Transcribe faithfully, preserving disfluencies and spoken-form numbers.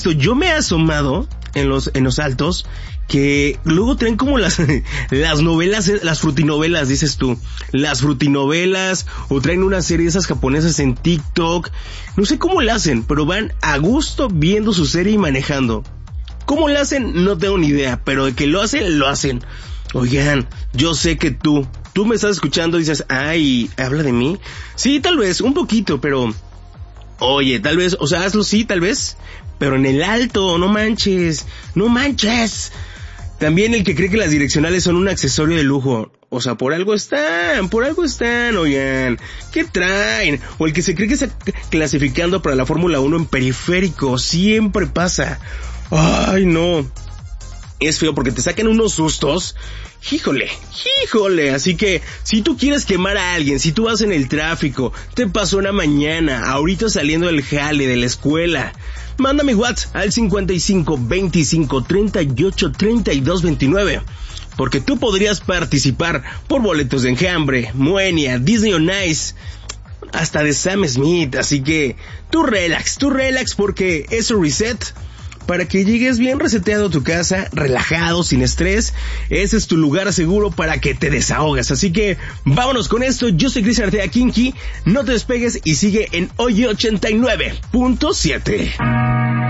Yo me he asomado en los en los altos que luego traen como las las novelas, las frutinovelas, dices tú, las frutinovelas, o traen una serie de esas japonesas en TikTok, no sé cómo le hacen, pero van a gusto viendo su serie y manejando. ¿Cómo le hacen? No tengo ni idea, pero de que lo hacen, lo hacen. Oigan, yo sé que tú, tú me estás escuchando y dices, ay, ¿habla de mí? Sí, tal vez, un poquito, pero... Oye, tal vez, o sea, hazlo sí, tal vez, pero en el alto, no manches, no manches. También el que cree que las direccionales son un accesorio de lujo, o sea, por algo están, por algo están, oigan, ¿qué traen? O el que se cree que está clasificando para la Fórmula uno en periférico, siempre pasa. Ay, no, es feo porque te sacan unos sustos. Híjole, híjole, así que si tú quieres quemar a alguien, si tú vas en el tráfico, te pasó una mañana, ahorita saliendo del jale, de la escuela, mándame WhatsApp al cincuenta y cinco, veinticinco, treinta y ocho, treinta y dos, veintinueve, porque tú podrías participar por boletos de Enjambre, Moenia, Disney on Ice, hasta de Sam Smith, así que tú relax, tú relax porque es un reset. Para que llegues bien reseteado a tu casa, relajado, sin estrés, ese es tu lugar seguro para que te desahogas. Así que vámonos con esto. Yo soy Cristian Artea Kinky, no te despegues y sigue en Oye ochenta y nueve punto siete.